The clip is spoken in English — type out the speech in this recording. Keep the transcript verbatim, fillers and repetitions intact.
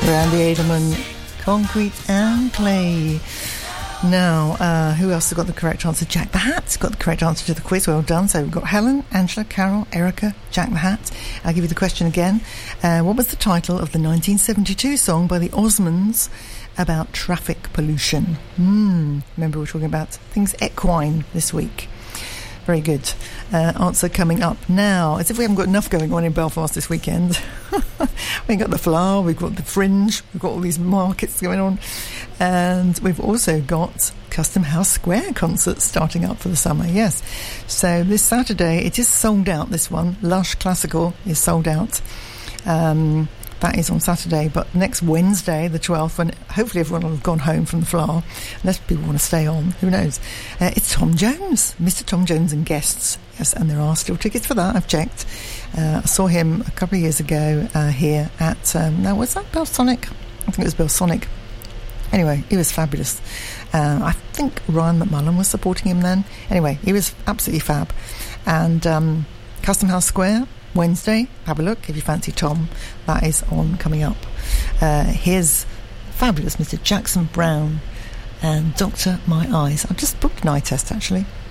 Randy Edelman, Concrete and Clay. Now, uh, who else has got the correct answer? Jack the Hat got the correct answer to the quiz. Well done. So we've got Helen, Angela, Carol, Erica, Jack the Hat. I'll give you the question again. Uh, what was the title of the nineteen seventy-two song by the Osmonds about traffic pollution? Hmm. Remember, we're talking about things equine this week. Very good. Uh, answer coming up now. As if we haven't got enough going on in Belfast this weekend. We've got the Flower, we've got the Fringe, we've got all these markets going on. And we've also got Custom House Square concerts starting up for the summer, yes. So this Saturday, it is sold out, this one. Lush Classical is sold out. Um... That is on Saturday, but next Wednesday, the twelfth, when hopefully everyone will have gone home from the Flower, unless people want to stay on, who knows? Uh, it's Tom Jones, Mister Tom Jones and guests. Yes, and there are still tickets for that, I've checked. Uh, I saw him a couple of years ago uh, here at, um, now was that Belsonic? I think it was Belsonic. Anyway, he was fabulous. Uh, I think Ryan McMullen was supporting him then. Anyway, he was absolutely fab. And um, Custom House Square, Wednesday, have a look if you fancy Tom. That is on coming up. Uh, here's fabulous Mister Jackson Brown and Doctor My Eyes. I've just booked an eye test actually.